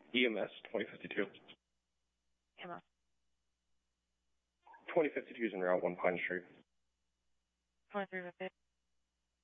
EMS 2052. EMS. 2052 is en route 1 Pine Street. 2350.